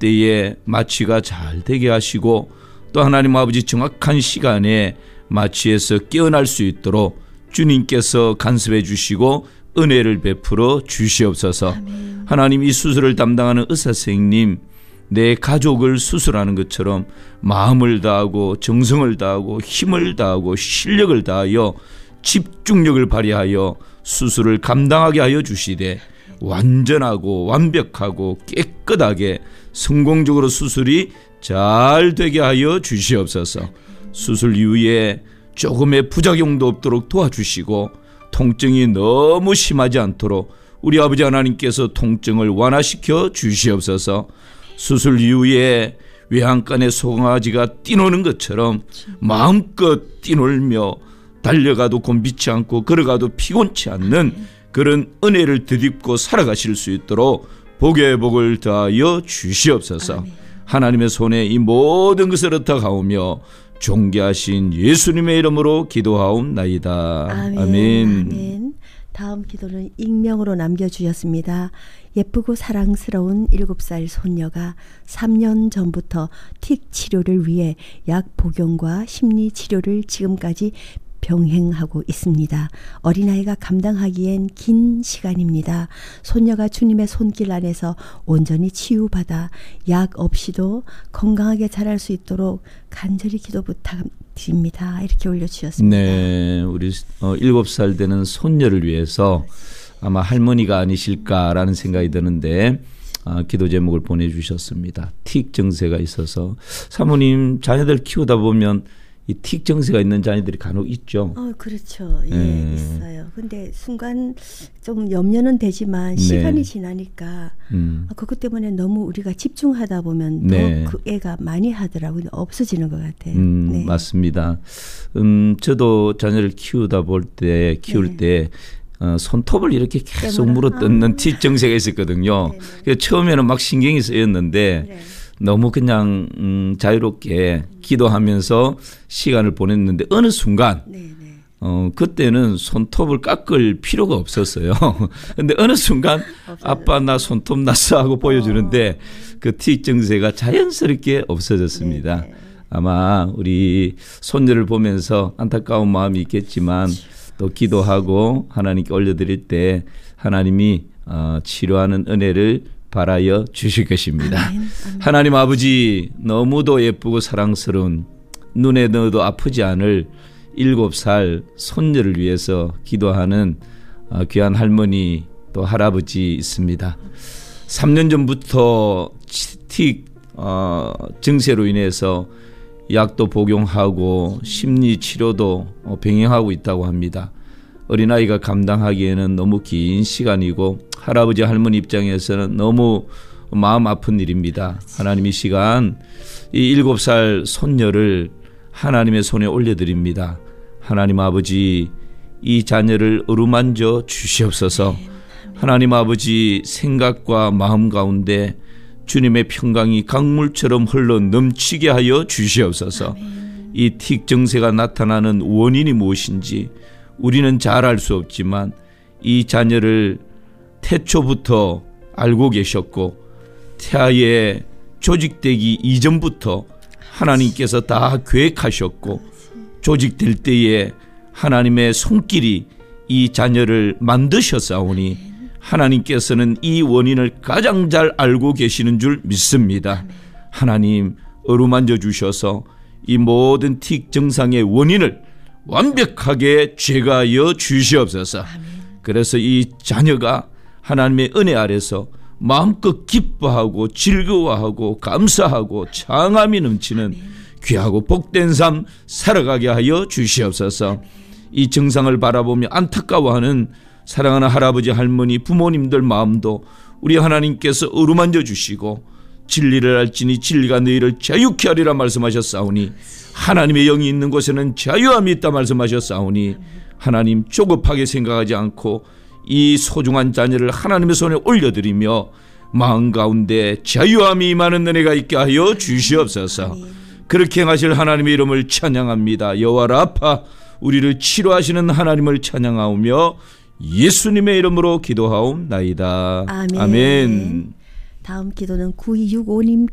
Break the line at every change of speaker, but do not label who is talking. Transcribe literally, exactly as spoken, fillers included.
때에 마취가 잘 되게 하시고 또 하나님 아버지 정확한 시간에 마취에서 깨어날 수 있도록 주님께서 간섭해 주시고 은혜를 베풀어 주시옵소서.
아멘.
하나님 이 수술을 담당하는 의사 선생님 내 가족을 수술하는 것처럼 마음을 다하고 정성을 다하고 힘을 다하고 실력을 다하여 집중력을 발휘하여 수술을 감당하게 하여 주시되 완전하고 완벽하고 깨끗하게 성공적으로 수술이 잘 되게 하여 주시옵소서. 수술 이후에 조금의 부작용도 없도록 도와주시고 통증이 너무 심하지 않도록 우리 아버지 하나님께서 통증을 완화시켜 주시옵소서. 수술 이후에 외양간에 송아지가 뛰노는 것처럼 마음껏 뛰놀며 달려가도 곤비치 않고 걸어가도 피곤치 않는 그런 은혜를 덧입고 살아가실 수 있도록 복의 복을 더하여 주시옵소서.
아멘.
하나님의 손에 이 모든 것을 얻어가오며 존귀하신 예수님의 이름으로 기도하옵나이다.
아멘.
아멘.
아멘. 다음 기도는 익명으로 남겨주셨습니다. 예쁘고 사랑스러운 일곱 살 손녀가 삼 년 전부터 틱 치료를 위해 약 복용과 심리 치료를 지금까지 병행하고 있습니다. 어린아이가 감당하기엔 긴 시간입니다. 손녀가 주님의 손길 안에서 온전히 치유받아 약 없이도 건강하게 자랄 수 있도록 간절히 기도 부탁드립니다. 이렇게 올려주셨습니다.
네, 우리 어, 일곱 살 되는 손녀를 위해서 아마 할머니가 아니실까라는 생각이 드는데 아, 기도 제목을 보내주셨습니다. 틱 증세가 있어서 사모님 자녀들 키우다 보면 이 틱 증세가 있는 자녀들이 간혹 있죠.
어, 그렇죠. 예,
네.
있어요. 근데 순간 좀 염려는 되지만
네.
시간이 지나니까
음.
그것 때문에 너무 우리가 집중하다 보면
네.
더 그 애가 많이 하더라고요. 없어지는 것 같아요.
음,
네.
맞습니다. 음, 저도 자녀를 키우다 볼 때, 키울
네.
때, 어, 손톱을 이렇게 계속
때문에?
물어뜯는
아.
틱 증세가 있었거든요.
네네.
그래서 처음에는 막 신경이 쓰였는데,
네.
너무 그냥, 음, 자유롭게 기도하면서 시간을 보냈는데, 어느 순간,
네, 네.
어, 그때는 손톱을 깎을 필요가 없었어요. 근데 어느 순간 아빠 나 손톱 났어 하고 보여주는데 그 틱 증세가 자연스럽게 없어졌습니다.
네네.
아마 우리 손녀를 보면서 안타까운 마음이 있겠지만 또 기도하고 하나님께 올려드릴 때 하나님이 어, 치료하는 은혜를 바라여 주실 것입니다.
아멘, 아멘.
하나님 아버지 너무도 예쁘고 사랑스러운 눈에 넣어도 아프지 않을 일곱 살 손녀를 위해서 기도하는 귀한 할머니 또 할아버지 있습니다. 삼 년 전부터 틱 어, 증세로 인해서 약도 복용하고 심리 치료도 병행하고 있다고 합니다. 어린아이가 감당하기에는 너무 긴 시간이고 할아버지 할머니 입장에서는 너무 마음 아픈 일입니다. 하나님 이 시간 이 일곱 살 손녀를 하나님의 손에 올려드립니다. 하나님 아버지 이 자녀를 어루만져 주시옵소서. 하나님 아버지 생각과 마음 가운데 주님의 평강이 강물처럼 흘러 넘치게 하여 주시옵소서. 이 틱 증세가 나타나는 원인이 무엇인지 우리는 잘 알 수 없지만 이 자녀를 태초부터 알고 계셨고 태아에 조직되기 이전부터 하나님께서 다 계획하셨고 조직될 때에 하나님의 손길이 이 자녀를 만드셨사오니 하나님께서는 이 원인을 가장 잘 알고 계시는 줄 믿습니다. 하나님 어루만져 주셔서 이 모든 틱 증상의 원인을 완벽하게 제거하여 주시옵소서. 그래서 이 자녀가 하나님의 은혜 아래서 마음껏 기뻐하고 즐거워하고 감사하고 장함이 넘치는 귀하고 복된 삶 살아가게 하여 주시옵소서. 이 증상을 바라보며 안타까워하는 사랑하는 할아버지 할머니 부모님들 마음도 우리 하나님께서 어루만져 주시고 진리를 알지니 진리가 너희를 자유케 하리라 말씀하셨사오니 하나님의 영이 있는 곳에는 자유함이 있다 말씀하셨사오니 하나님 조급하게 생각하지 않고 이 소중한 자녀를 하나님의 손에 올려드리며 마음 가운데 자유함이 임하는 은혜가 있게 하여 주시옵소서. 그렇게 행하실 하나님의 이름을 찬양합니다. 여호와 라파 우리를 치료하시는 하나님을 찬양하오며 예수님의 이름으로 기도하옵나이다.
아멘.
아멘.
다음 기도는 구이육오 님